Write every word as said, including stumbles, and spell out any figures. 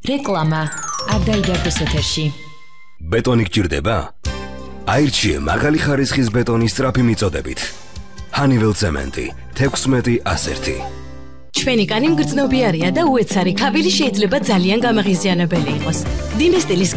რეკლამა არ დაიდარდეს ეთერში. ბეტონი გჭირდება? აირჩიე მაღალი ხარისხის ბეტონის სწრაფი მიწოდებით. Honeywell ცემენტი თექვსმეტი ასი. ჩვენი კანი მგრძნობიარია და უეცარი ქავილი შეიძლება ძალიან გამაღიზიანებელი იყოს. დინესტილის